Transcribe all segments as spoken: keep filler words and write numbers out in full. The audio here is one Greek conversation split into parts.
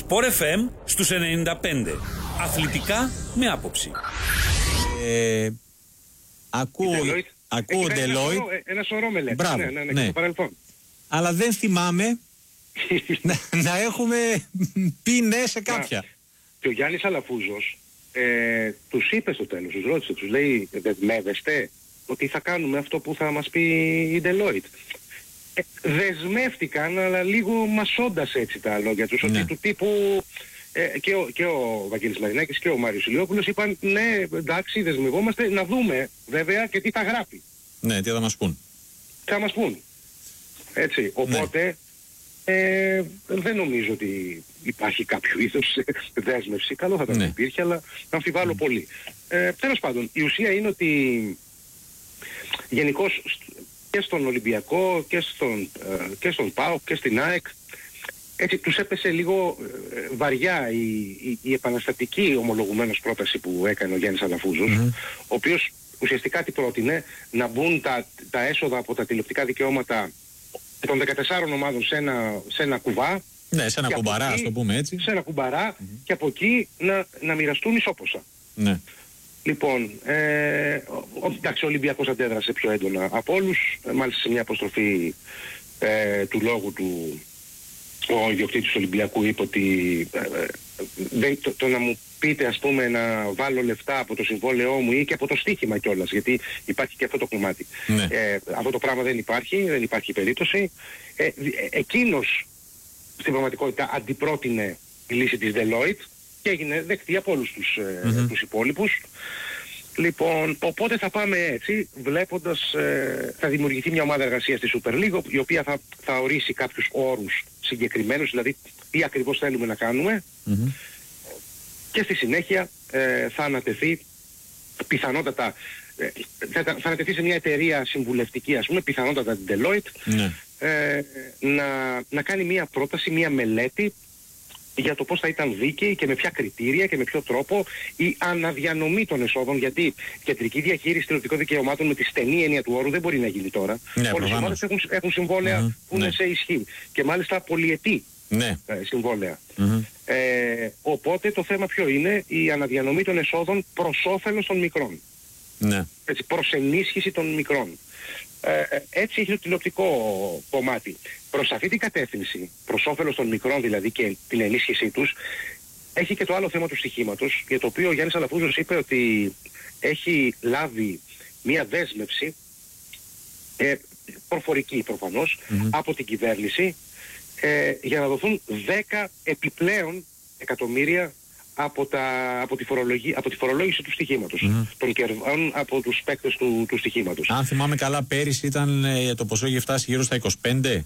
Sport εφ εμ στους ενενήντα πέντε. Αθλητικά με άποψη. Ε, ακούω ακούω Deloitte. Ένα σωρό μελέτες. Μπράβο, Ναι, ναι, ναι, ναι. στο παρελθόν. Αλλά δεν θυμάμαι να, να έχουμε πει ναι σε κάποια. Και ο Γιάννης Αλαφούζος ε, τους είπε στο τέλος, τους ρώτησε, τους λέει δεσμεύεστε ότι θα κάνουμε αυτό που θα μας πει η Deloitte. Ε, δεσμεύτηκαν, αλλά λίγο μασώντας έτσι τα λόγια τους, Ναι. ότι του τύπου ε, και, ο, και ο Βαγγέλης Μαρινάκης και ο Μάριος Ηλιόπουλος είπαν ναι, εντάξει, δεσμευόμαστε, να δούμε βέβαια και τι θα γράφει. Ναι, τι θα μας πούν. Θα μας πούν. Έτσι, οπότε ε, δεν νομίζω ότι υπάρχει κάποιο είδος δέσμευση. Καλό θα ήταν Ναι. να υπήρχε, αλλά αμφιβάλλω mm. πολύ. Ε, τέλος πάντων, η ουσία είναι ότι γενικώς και στον Ολυμπιακό και στον, και στον ΠΑΟΚ και στην ΑΕΚ έτσι τους έπεσε λίγο ε, βαριά η, η, η επαναστατική ομολογουμένως πρόταση που έκανε ο Γιάννης Αλαφούζος, mm. ο οποίος ουσιαστικά τι πρότεινε, να μπουν τα, τα έσοδα από τα τηλεοπτικά δικαιώματα των δεκατεσσάρων ομάδων σε ένα, σε ένα κουβά. Ναι, σε ένα κουμπαρά, ας το πούμε έτσι. Σε ένα κουμπαρά mm-hmm. και από εκεί να, να μοιραστούν ισόποσα. Ναι. Λοιπόν, ε, ο, εντάξει, ο Ολυμπιακός αντέδρασε πιο έντονα από όλους, μάλιστα σε μια αποστροφή ε, του λόγου του, ο ιδιοκτήτης του Ολυμπιακού είπε ότι ε, ε, το, το να μου πείτε ας πούμε να βάλω λεφτά από το συμβόλαιό μου ή και από το στοίχημα κιόλας, γιατί υπάρχει και αυτό το κομμάτι. Ναι. Ε, αυτό το πράγμα δεν υπάρχει, δεν υπάρχει περίπτωση. Ε, ε, εκείνος στην πραγματικότητα αντιπρότεινε τη λύση της Deloitte και έγινε δεκτή από όλους τους, ε, mm-hmm. τους υπόλοιπους. Λοιπόν, οπότε θα πάμε έτσι, βλέποντας, ε, θα δημιουργηθεί μια ομάδα εργασίας στη Super League, η οποία θα, θα ορίσει κάποιους όρους συγκεκριμένους, δηλαδή τι ακριβώς θέλουμε να κάνουμε. Mm-hmm. Και στη συνέχεια ε, θα ανατεθεί πιθανότατα, ε, θα, θα ανατεθεί σε μια εταιρεία συμβουλευτική, ας πούμε, πιθανότατα την Deloitte, ναι. ε, να, να κάνει μια πρόταση, μια μελέτη για το πώς θα ήταν δίκαιη και με ποια κριτήρια και με ποιο τρόπο η αναδιανομή των εσόδων, γιατί η κεντρική διαχείριση τηλεοπτικών δικαιωμάτων με τη στενή έννοια του όρου δεν μπορεί να γίνει τώρα. Ναι, όλες οι ομάδες έχουν, έχουν συμβόλαια mm-hmm. που είναι ναι. σε ισχύ και μάλιστα πολυετή ναι. ε, συμβόλαια. Mm-hmm. Ε, οπότε το θέμα ποιο είναι? Η αναδιανομή των εσόδων προς όφελος των μικρών. Ναι. Έτσι, προς ενίσχυση των μικρών. Ε, έτσι έχει το τηλεοπτικό κομμάτι. Προς αυτή την κατεύθυνση, προς όφελος των μικρών δηλαδή και την ενίσχυσή τους, έχει και το άλλο θέμα του στοιχήματος, για το οποίο ο Γιάννης Αλαφούζος είπε ότι έχει λάβει μία δέσμευση, ε, προφορική προφανώς, mm-hmm. από την κυβέρνηση, ε, για να δοθούν δέκα επιπλέον εκατομμύρια από, τα, από, τη από τη φορολόγηση του στοιχήματος, mm-hmm. των κερδών από τους παίκτες του, του στοιχήματος. Αν θυμάμαι καλά, πέρυσι ήταν ε, το ποσό είχε φτάσει γύρω στα είκοσι πέντε.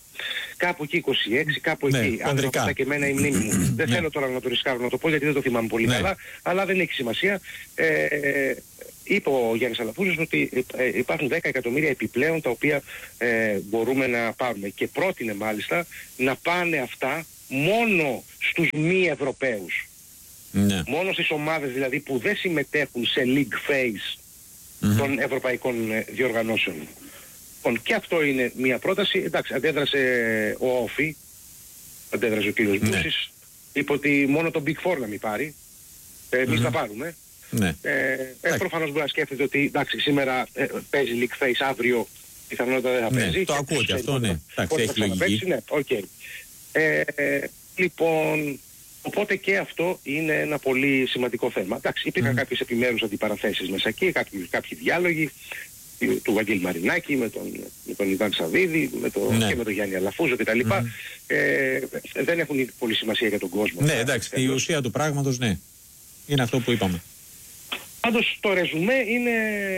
Κάπου εκεί είκοσι έξι, κάπου ναι, εκεί. Αν δεν και εμένα η μνήμη μου. Δεν θέλω τώρα να το ρισκάρω να το πω γιατί δεν το θυμάμαι πολύ καλά, ναι. αλλά δεν έχει σημασία. Ε, ε, είπε ο Γιάννης Αλαφούζος ότι ε, υπάρχουν δέκα εκατομμύρια επιπλέον τα οποία ε, μπορούμε να πάρουμε. Και πρότεινε μάλιστα να πάνε αυτά μόνο στους μη Ευρωπαίους. Ναι. Μόνο στις ομάδες δηλαδή που δεν συμμετέχουν σε league phase mm-hmm. των ευρωπαϊκών ε, διοργανώσεων. Και αυτό είναι μια πρόταση. Εντάξει, αντέδρασε ο Όφη, αντέδρασε ο κύριος ναι. Μπούσης, είπε ότι μόνο το Big Four να μην πάρει. Ε, εμείς mm-hmm. θα πάρουμε. Ναι. Ε, ε, προφανώς μπορεί να σκέφτεται ότι εντάξει, σήμερα ε, παίζει league phase, αύριο πιθανότατα δεν θα ναι, παίζει. Το ακούω και αυτό, ναι. Εντάξει, έχει λογική. Ναι, okay. ε, ε, λοιπόν, οπότε και αυτό είναι ένα πολύ σημαντικό θέμα. Εντάξει, υπήρχαν mm. κάποιες επιμέρους αντιπαραθέσεις μέσα εκεί, κάποιοι, κάποιοι διάλογοι του Βαγγέλη Μαρινάκη με τον, με τον Ιβάν Σαββίδη με το, ναι. και με τον Γιάννη Αλαφούζο κτλ. Mm. Ε, δεν έχουν πολύ σημασία για τον κόσμο. Ναι, εντάξει, η ουσία του πράγματος, ναι, είναι αυτό που είπαμε. Πάντως το ρεζουμέ είναι,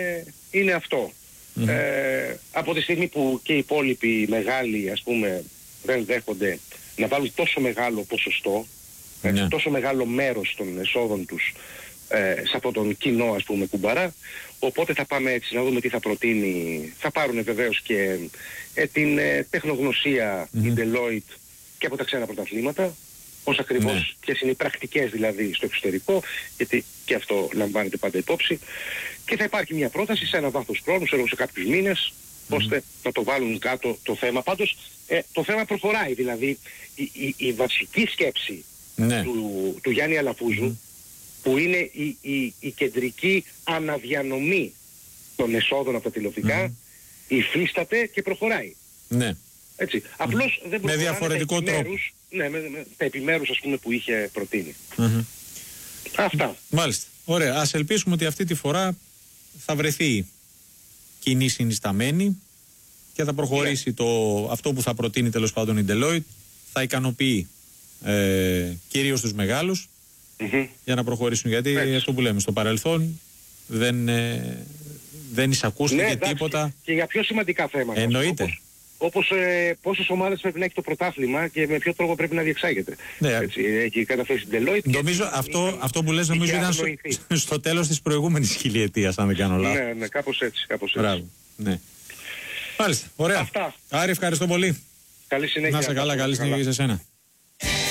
είναι αυτό. Mm. Ε, από τη στιγμή που και οι υπόλοιποι μεγάλοι, ας πούμε, δεν δέχονται να βάλουν τόσο μεγάλο ποσοστό, ναι. ε, τόσο μεγάλο μέρος των εσόδων τους ε, σε αυτόν τον κοινό, ας πούμε, κουμπαρά, οπότε θα πάμε έτσι να δούμε τι θα προτείνει. Θα πάρουν βεβαίως και ε, την ε, τεχνογνωσία mm-hmm. η Deloitte και από τα ξένα πρωταθλήματα, πώς ακριβώς, ναι. ποιες είναι οι πρακτικές δηλαδή στο εξωτερικό, γιατί και αυτό λαμβάνεται πάντα υπόψη, και θα υπάρχει μια πρόταση σε ένα βάθος χρόνου, σε κάποιους μήνες, mm-hmm. ώστε να το βάλουν κάτω το θέμα. Πάντως ε, το θέμα προχωράει, δηλαδή η, η, η βασική σκέψη ναι. του, του Γιάννη Αλαφούζου, mm. που είναι η, η, η κεντρική αναδιανομή των εσόδων από τα τηλεοπτικά, mm. υφίσταται και προχωράει. Ναι. Έτσι. Απλώς mm. δεν με διαφορετικό τα τρόπο. Ναι, με, με, τα επιμέρους ας πούμε που είχε προτείνει. Mm-hmm. Αυτά. Μάλιστα. Ωραία. Ας ελπίσουμε ότι αυτή τη φορά θα βρεθεί κοινή συνισταμένη και θα προχωρήσει yeah. το, αυτό που θα προτείνει τέλος πάντων η Deloitte, θα ικανοποιεί ε, κυρίως τους μεγάλους mm-hmm. για να προχωρήσουν. Γιατί έτσι. Αυτό που λέμε στο παρελθόν δεν, ε, δεν εισακούστηκε ναι, τίποτα. Και για πιο σημαντικά θέματα. Εννοείται. Όπως, όπως ε, πόσες ομάδες πρέπει να έχει το πρωτάθλημα και με ποιο τρόπο πρέπει να διεξάγεται. Ναι. Έτσι, έχει καταφέρει στην Deloitte. Νομίζω και, αυτό, και, αυτό που λες νομίζω ήταν στο, στο τέλος της προηγούμενης χιλιετίας, αν δεν κάνω λάθος. Ναι, ναι, κάπως έτσι. Κάπως έτσι. Μπράβο. Ναι. Μάλιστα. Ωραία. Αυτά. Άρη, ευχαριστώ πολύ. Καλή συνέχεια. Να σε καλά, καλή συνέχεια σε εσένα.